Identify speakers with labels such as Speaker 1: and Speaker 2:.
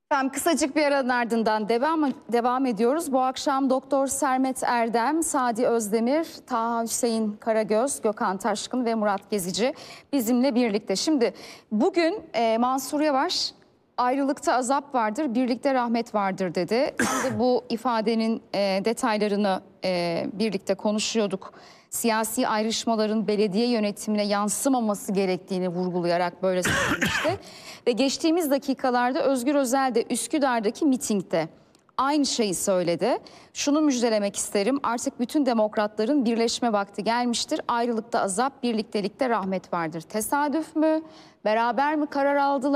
Speaker 1: Efendim kısacık bir aranın ardından devam ediyoruz. Bu akşam Doktor Sermet Erdem, Sadi Özdemir, Taha Hüseyin Karagöz, Gökhan Taşkın ve Murat Gezici bizimle birlikte. Şimdi bugün Mansur Yavaş ayrılıkta azap vardır, birlikte rahmet vardır dedi. Şimdi bu ifadenin detaylarını birlikte konuşuyorduk. Siyasi ayrışmaların belediye yönetimine yansımaması gerektiğini vurgulayarak böyle söylemişti. Ve geçtiğimiz dakikalarda Özgür Özel de Üsküdar'daki mitingde aynı şeyi söyledi. Şunu müjdelemek isterim, artık bütün demokratların birleşme vakti gelmiştir. Ayrılıkta azap, birliktelikte rahmet vardır. Tesadüf mü? Beraber mi karar aldılar?